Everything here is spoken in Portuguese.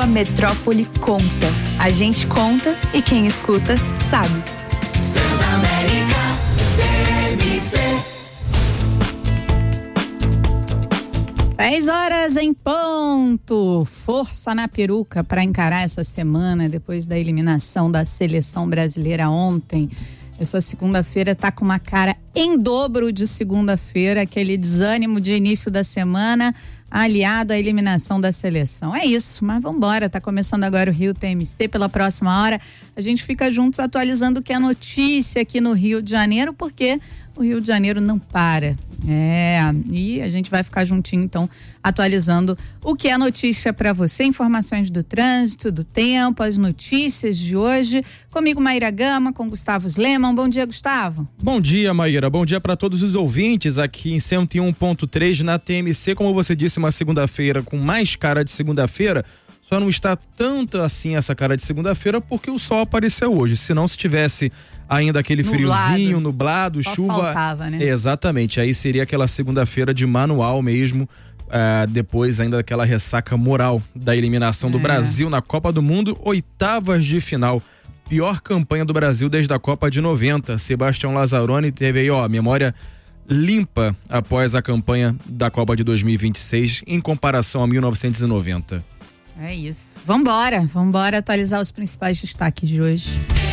sua metrópole conta. A gente conta e quem escuta sabe. Transamérica TMC. 10h em ponto. Força na peruca para encarar essa semana depois da eliminação da seleção brasileira ontem. Essa segunda-feira tá com uma cara em dobro de segunda-feira, aquele desânimo de início da semana aliado à eliminação da seleção. É isso, mas vambora, tá começando agora o Rio TMC. Pela próxima hora a gente fica juntos atualizando o que é notícia aqui no Rio de Janeiro, porque o Rio de Janeiro não para. E a gente vai ficar juntinho então atualizando o que é notícia para você, informações do trânsito, do tempo, as notícias de hoje. Comigo Maíra Gama, com Gustavo Sleman. Bom dia, Gustavo. Bom dia, Maíra. Bom dia para todos os ouvintes aqui em 101.3 na TMC. Como você disse, uma segunda-feira com mais cara de segunda-feira. Só não está tanto assim essa cara de segunda-feira porque o sol apareceu hoje. Se não, se tivesse ainda aquele friozinho, nublado, só chuva. Faltava, né? Exatamente. Aí seria aquela segunda-feira de manual mesmo. Depois ainda daquela ressaca moral da eliminação do Brasil na Copa do Mundo, oitavas de final. Pior campanha do Brasil desde a Copa de 90. Sebastião Lazzaroni teve aí, memória limpa após a campanha da Copa de 2026 em comparação a 1990. É isso. Vambora atualizar os principais destaques de hoje.